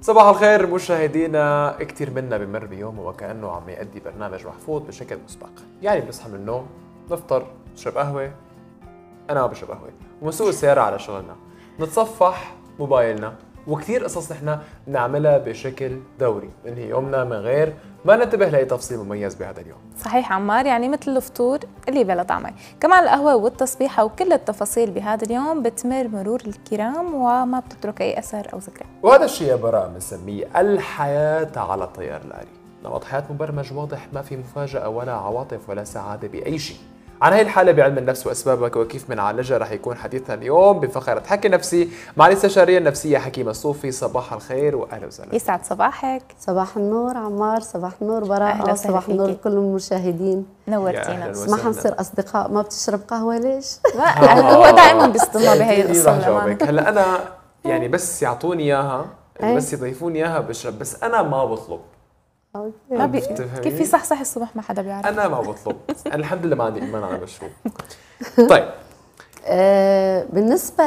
صباح الخير مشاهدينا. كثير منا بمر بيومه وكأنه عم يأدي برنامج محفوظ بشكل مسبق، يعني بنصحى من النوم، نفطر، نشرب قهوة، أنا ما بشرب قهوة، ونسوق السيارة على شغلنا، نتصفح موبايلنا، وكثير قصص نحن بنعملها بشكل دوري، ننهي يومنا من غير ما ننتبه لأي تفصيل مميز بهذا اليوم. صحيح عمار، يعني مثل الفطور اللي بلا طعمه، كمان القهوة والتصبيحة وكل التفاصيل بهذا اليوم بتمر مرور الكرام وما بتترك أي أثر أو ذكرى. وهذا الشيء يا براء بنسميه الحياة على الطيار الآلي، نمط حياة مبرمج واضح، ما في مفاجأة ولا عواطف ولا سعادة بأي شيء. عن هاي الحالة بعلم النفس وأسبابها وكيف بنعالجها رح يكون حديثنا اليوم بفقرة حكي نفسي مع الاستشارية النفسية حكيمة الصوفي. صباح الخير وأهلا وسهلا. يسعد صباحك. صباح النور عمار، صباح النور براء، صباح النور لكل المشاهدين. نورتينا. ما حنصير أصدقاء. ما بتشرب قهوة ليش؟ هو دائما بيصدمنا بهي القصة. هلا أنا يعني بس يعطوني إياها، بس يضيفوني إياها بشرب، بس أنا ما بطلب. ما كيف في صح الصبح ما حدا بيعرف. انا ما بطلب، انا الحمد لله ما عندي ايمان على مشروب. طيب بالنسبه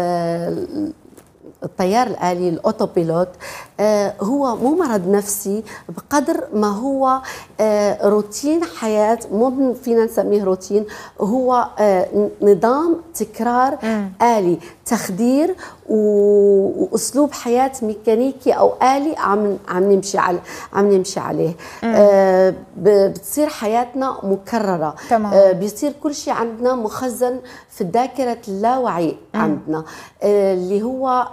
الطيار الآلي الأوتوبيلوت، هو مو مرض نفسي بقدر ما هو روتين حياة. مو فينا نسميه روتين، هو نظام تكرار آلي، تخدير وأسلوب حياة ميكانيكي أو آلي عم نمشي عليه. بتصير حياتنا مكررة. بيصير كل شيء عندنا مخزن في الذاكرة اللاوعي عندنا، اللي هو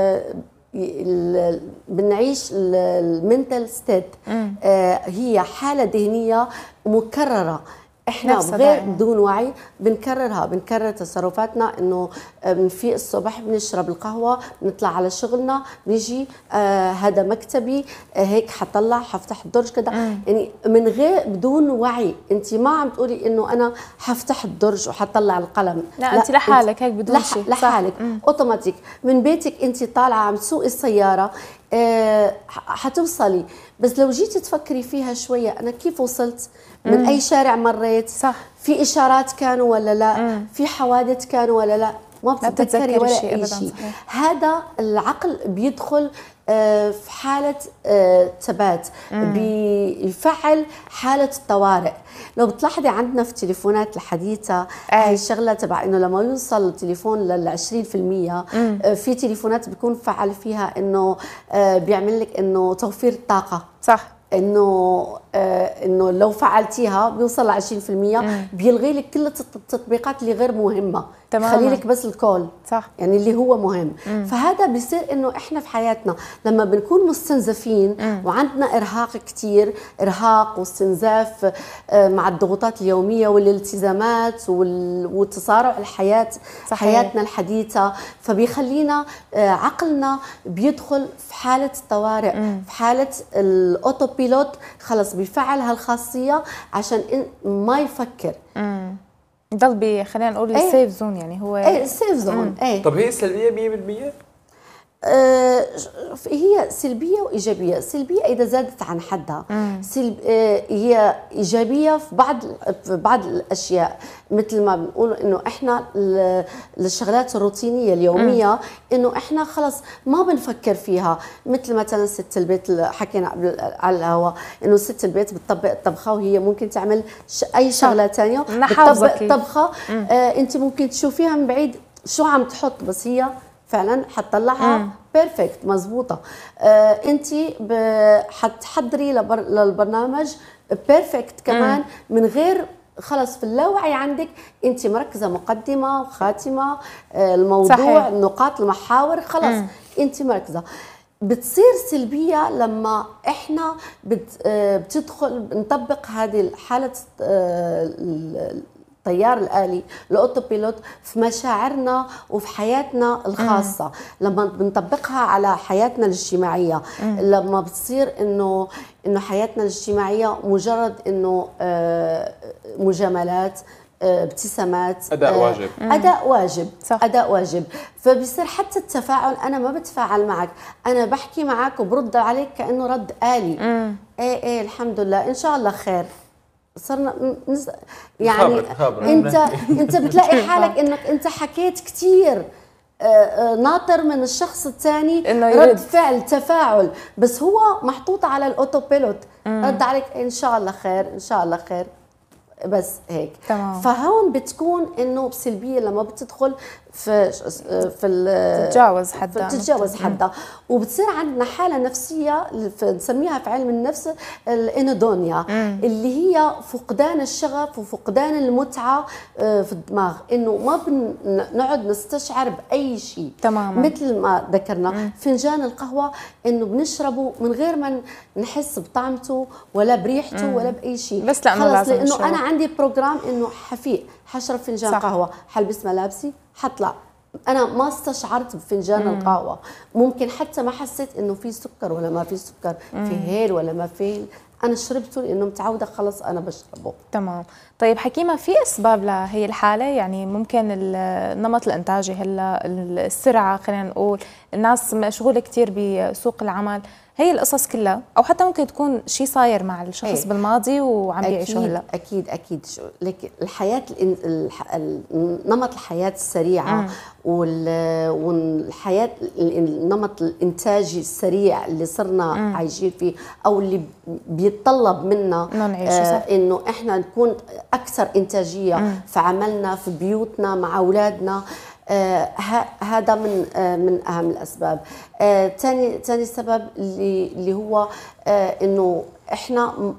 بنعيش المنتل ستيت. هي حالة ذهنية مكررة، احنا بغير بدون وعي بنكرر تصرفاتنا. انه بنفيق الصبح، بنشرب القهوه، بنطلع على شغلنا، بنيجي هذا مكتبي، هيك حفتح الدرج كذا. يعني من غير بدون وعي. انت ما عم تقولي انه انا حفتح الدرج وحطلع القلم، لا انت لحالك هيك بدون شيء، لحالك اوتوماتيك. من بيتك انت طالعه عم تسوقي السياره، حتوصلي. بس لو جيتي تفكري فيها شويه، انا كيف وصلت؟ من أي شارع مريت؟ صح. في إشارات كانوا ولا لا؟ في حوادث كانوا ولا لا؟ ما بتتذكري ولا أي شيء. هذا العقل بيدخل في حالة ثبات، بيفعل حالة الطوارئ. لو بتلاحظي عندنا في التليفونات الحديثة هاي الشغلة تبع إنه لما يوصل التليفون لل20%، في تليفونات بيكون فعل فيها إنه بيعمل لك إنه توفير الطاقة. صح. انه لو فعلتيها بيوصل ل 20%، بيلغي لك كل التطبيقات اللي غير مهمه، خلي لك بس الكول. صح. يعني اللي هو مهم. فهذا بيصير انه احنا في حياتنا لما بنكون مستنزفين وعندنا ارهاق كثير، ارهاق واستنزاف مع الضغوطات اليوميه والالتزامات وتسارع الحياه. صحيح. حياتنا الحديثه، فبيخلينا عقلنا بيدخل في حاله الطوارئ، في حاله الاوتوبيلوت. خلص بيفعل هالخاصيه عشان ما يفكر. ضل خلينا نقول السيف زون. يعني هو السيف زون. طب هي سلبيه 100%؟ هي سلبيه وايجابيه. سلبيه اذا زادت عن حدها، هي ايجابيه في بعض الاشياء، مثل ما بنقول انه احنا الشغلات الروتينيه اليوميه انه احنا خلص ما بنفكر فيها. مثل مثلا ست البيت اللي حكينا قبل على الهواء، انه ست البيت بتطبق الطبخه وهي ممكن تعمل اي شغله ثانيه. بتطبق الطبخه، انت ممكن تشوفيها من بعيد شو عم تحط، بس هي فعلا حتطلعها بيرفكت مزبوطه. انت حتحضري للبرنامج بيرفكت كمان، من غير خلص في اللاوعي عندك انت مركزه مقدمه وخاتمه الموضوع. صحيح. النقاط المحاور خلص انت مركزه. بتصير سلبيه لما احنا بتدخل نطبق هذه حاله الطيار الآلي الأوتوبيلوت في مشاعرنا وفي حياتنا الخاصة. لما بنطبقها على حياتنا الاجتماعية، لما بتصير إنه حياتنا الاجتماعية مجرد إنه مجاملات، ابتسامات، أداء واجب. صح. أداء واجب. فبيصير حتى التفاعل، أنا ما بتفاعل معك، أنا بحكي معك وبرد عليك كأنه رد آلي. إيه الحمد لله، إن شاء الله خير. صرنا يعني خبر. انت بتلاقي حالك انك انت حكيت كثير ناطر من الشخص الثاني إنه رد يرد. فعل تفاعل، بس هو محطوط على الاوتو بيلوت، رد عليك ان شاء الله خير ان شاء الله خير، بس هيك. تمام. فهون بتكون انه بسلبيه لما بتدخل في تتجاوز حدها، تتجاوز حدها، وبتصير عندنا حاله نفسيه نسميها في علم النفس الانودونيا، اللي هي فقدان الشغف وفقدان المتعه في الدماغ، انه ما بنقعد نستشعر باي شيء. تماما. مثل ما ذكرنا فنجان القهوه انه بنشربه من غير ما نحس بطعمته ولا بريحته ولا باي شيء، بس لأنه خلص لازم لانه نشربه. انا عندي بروجرام انه حفيق حشرب فنجان صح. قهوه، حلبس ملابسي حطلع، انا ما استشعرت بفنجان القهوه، ممكن حتى ما حسيت انه في سكر ولا ما في سكر، في هيل ولا ما في هيل، انا شربته لانه متعوده خلص انا بشربه. تمام. طيب حكيمة، في اسباب لهي الحاله؟ يعني ممكن النمط الانتاجي هلا، السرعه، خلينا نقول الناس مشغوله كثير بسوق العمل، هي القصص كلها، او حتى ممكن تكون شيء صاير مع الشخص ايه. بالماضي وعم بيعيشه هلا. اكيد لك الحياه نمط الحياه السريعه والحياه النمط الانتاجي السريع اللي صرنا عايشين فيه، او اللي بيتطلب منا انه احنا نكون اكثر انتاجيه في عملنا في بيوتنا مع اولادنا. هذا من اهم الاسباب. ثاني سبب اللي هو انه احنا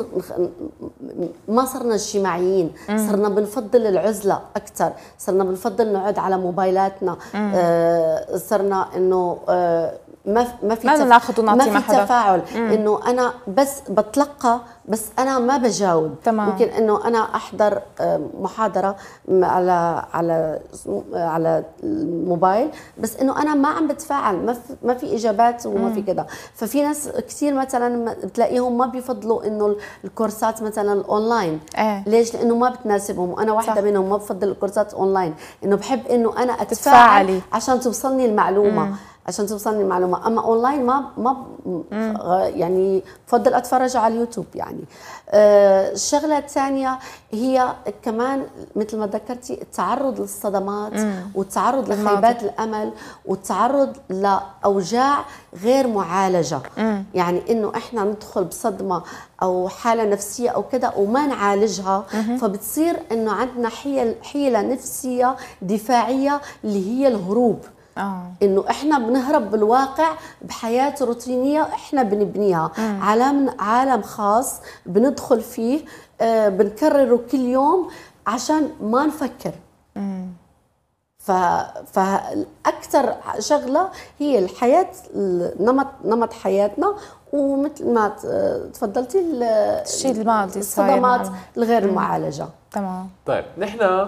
ما صرنا اجتماعيين، صرنا بنفضل العزله اكثر، صرنا بنفضل نقعد على موبايلاتنا، صرنا انه ما في ناخذ ونعطي مع حدا، تفاعل، انه انا بس بتلقى بس انا ما بجاوب. تمام. ممكن انه انا احضر محاضره على الموبايل، بس انه انا ما عم بتفاعل، ما في اجابات وما في كذا. ففي ناس كثير مثلا بتلاقيهم ما بيفضلوا انه الكورسات مثلا الاونلاين. ليش؟ لانه ما بتناسبهم، وانا واحده منهم ما بفضل الكورسات اونلاين، انه بحب انه انا اتفاعل عشان توصلني المعلومه. اما اونلاين ما يعني بفضل اتفرج على اليوتيوب. يعني الشغله الثانيه هي كمان مثل ما ذكرتي التعرض للصدمات والتعرض لخيبات الامل والتعرض لاوجاع غير معالجه. يعني انه احنا ندخل بصدمه او حاله نفسيه او كذا وما نعالجها، فبتصير انه عندنا حيله نفسيه دفاعيه اللي هي الهروب. انه احنا بنهرب بالواقع بحياه روتينيه احنا بنبنيها، عالم خاص بندخل فيه، بنكرره كل يوم عشان ما نفكر. فاكثر شغله هي الحياه، نمط حياتنا، ومثل ما تفضلتي الشيء الماضي، الصدمات الغير المعالجه. تمام. طيب نحن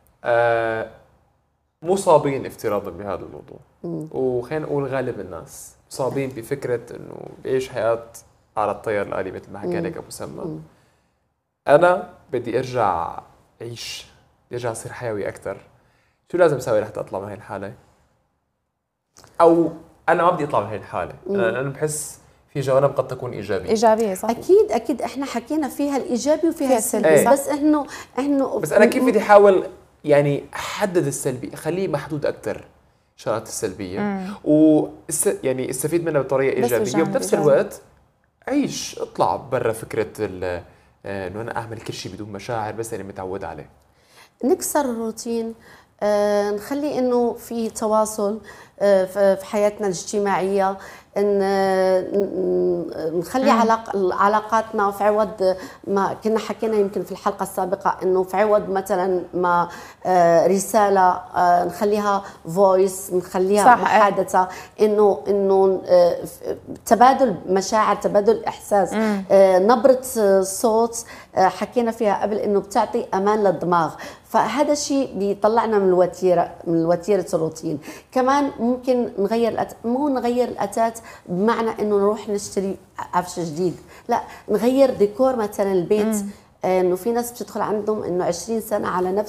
مصابين افتراضا بهذا الموضوع، وخلينا نقول غالب الناس مصابين بفكره انه بيعيش حياه على الطير الآلي مثل ما حكى لك ابو سما. انا بدي ارجع اعيش، بدي ارجع اصير حيوي اكثر، شو لازم اسوي لحتى اطلع من هاي الحاله؟ او انا ما بدي اطلع من هاي الحاله، انا بحس في جوانب قد تكون ايجابيه. صح. اكيد احنا حكينا فيها الايجابي وفيها السلبي. بس انه بس انا كيف بدي احاول يعني احدد السلبي، اخليه محدود اكثر الشغلات السلبيه، يعني استفيد منها بطريقه ايجابيه، وبنفس الوقت عيش، اطلع برا فكره انه انا اعمل كل شيء بدون مشاعر بس انا متعود عليه. نكسر الروتين، نخلي انه في تواصل في حياتنا الاجتماعيه، نخلي علاقاتنا في عوض ما كنا حكينا يمكن في الحلقه السابقه، انه في عوض مثلا ما رساله نخليها فويس، نخليها محادثه، انه تبادل مشاعر، تبادل احساس، نبره صوت حكينا فيها قبل انه بتعطي امان للدماغ. فهذا الشيء بيطلعنا من وتيره الروتين. كمان ممكن نغير الأثاث، بمعنى انه نروح نشتري عفش جديد، لا، نغير ديكور مثلا البيت. انه في ناس بتدخل عندهم انه 20 سنه على نفس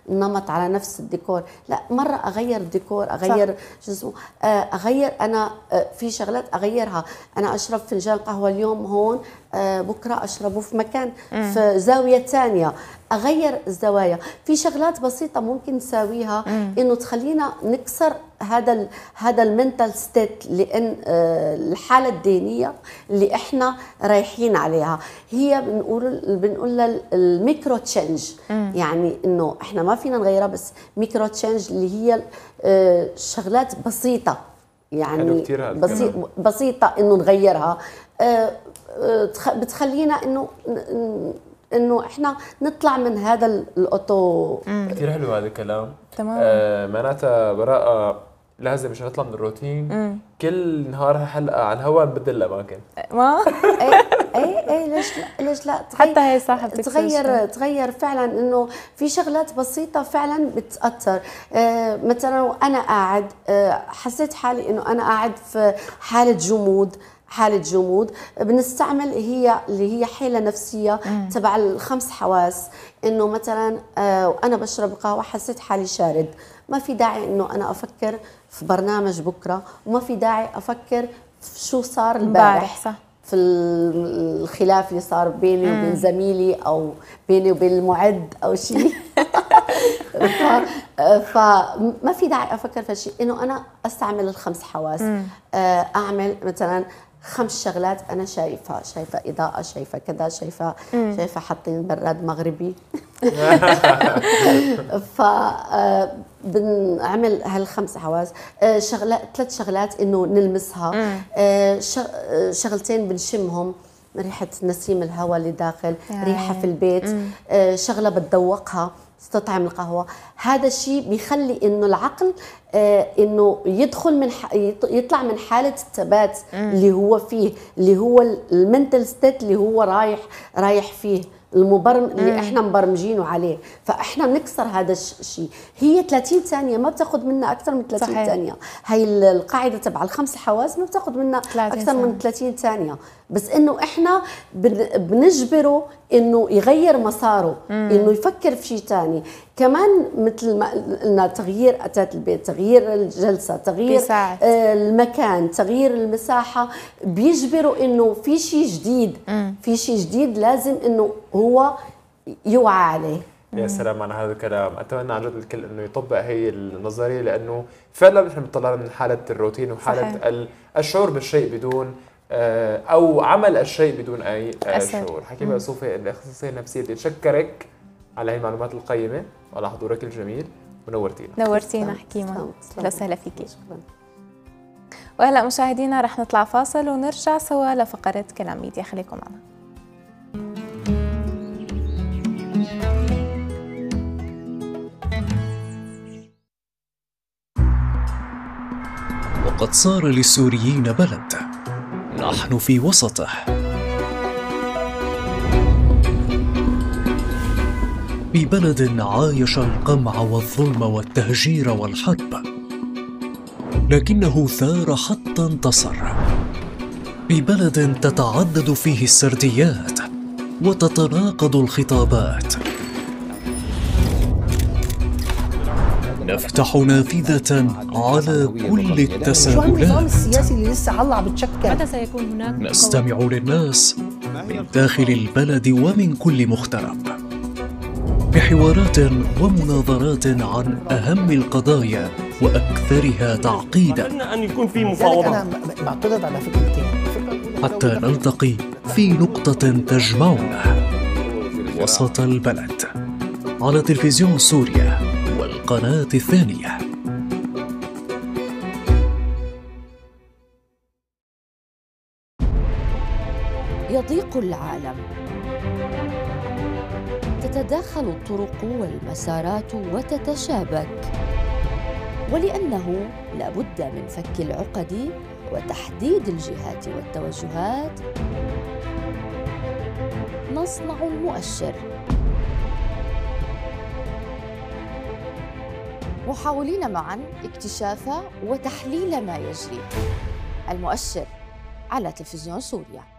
النمط على نفس الديكور، لا مرة أغير الديكور، أغير شو اسمه، أغير أنا في شغلات أغيرها. أنا أشرب فنجان قهوة اليوم هون، بكرة أشربه في مكان في زاوية ثانية، أغير الزوايا. في شغلات بسيطة ممكن نساويها إنه تخلينا نكسر هذا المنتال ستيت، لأن الحالة الذهنية اللي إحنا رايحين عليها هي بنقول لها الميكرو تشينج. يعني إنه إحنا ما فينا نغيرها، بس ميكرو تشينج اللي هي شغلات بسيطة، يعني بسيطة إنه نغيرها، بتخلينا انه احنا نطلع من هذا الاوتو. كثير حلو هذا الكلام. تمام. معناتها براءة لازم مش نطلع من الروتين. كل نهار حلقة على الهواء نبدل الاماكن. ما اي ليش لا حتى هي صاحبتك تغير فعلا، انه في شغلات بسيطة فعلا بتأثر. مثلا وانا قاعد حسيت حالي انه انا قاعد في حالة جمود، بنستعمل اللي هي حيلة نفسية تبع الخمس حواس. انه مثلا وانا بشرب القهوة حسيت حالي شارد، ما في داعي انه انا افكر في برنامج بكرة، وما في داعي افكر في شو صار البارح، صح، في الخلاف اللي صار بيني وبين زميلي او بيني وبين المعد او شيء. فما في داعي افكر في شيء، انه انا استعمل الخمس حواس. اعمل مثلا 5 شغلات انا شايفه اضاءه، شايفه كذا، شايفه حاطين براد مغربي. بنعمل هال5 حواس. 3 شغلات انه نلمسها، شغلتين بنشمهم، ريحه نسيم الهواء اللي داخل، ريحه في البيت، شغله بتذوقها، تستطعم القهوه. هذا الشيء بيخلي انه العقل انه يدخل يطلع من حاله الثبات اللي هو فيه، اللي هو المنتل ستيت اللي هو رايح فيه، اللي احنا مبرمجينه عليه. فاحنا بنكسر هذا الشيء. هي 30 ثانيه، ما بتاخذ منا اكثر من 30 صحيح. ثانيه. هي القاعده تبع الخمس حواس ما بتاخذ منا اكثر من 30 ثانيه، بس انه احنا بنجبره انه يغير مساره، انه يفكر في شيء ثاني. كمان مثل ما قلنا تغيير اثاث البيت، تغيير الجلسه، تغيير المكان، تغيير المساحه، بيجبروا انه في شيء جديد لازم انه هو يوعى عليه. يا سلام على هذا الكلام. اتمنى عن جد الكل انه يطبق هي النظريه، لانه فعلا نحن بنطلع من حاله الروتين وحاله الشعور بالشيء بدون او عمل الشيء بدون اي شعور. حكيمه صوفي الاخصائيه النفسيه، بدي اتشكرك على هي المعلومات القيمه وعلى حضورك الجميل، ونورتينا حكيمه. اهلا وسهلا فيكي. وهلا مشاهدينا رح نطلع فاصل ونرجع سوا لفقره كلام ميديا، خليكم معنا. وقد صار للسوريين بلد نحن في وسطه، ببلد عايش القمع والظلم والتهجير والحرب، لكنه ثار حتى انتصر، ببلد تتعدد فيه السرديات وتتناقض الخطابات. نفتح نافذة على كل التساؤلات. شو النظام السياسي اللي لسه هلا بتشكل؟ متى سيكون هناك؟ نستمع للناس من داخل البلد ومن كل مغترب، بحوارات ومناظرات عن أهم القضايا وأكثرها تعقيدا. أتمنى أن يكون في مفاوضات. أنا بعترض على فكرتين. حتى نلتقي في نقطة تجمعنا وسط البلد، على تلفزيون سوريا والقناة الثانية. يضيق العالم، تتداخل الطرق والمسارات وتتشابك، ولأنه لابد من فك العقد وتحديد الجهات والتوجهات، نصنع المؤشر، محاولين معا اكتشاف وتحليل ما يجري. المؤشر على تلفزيون سوريا.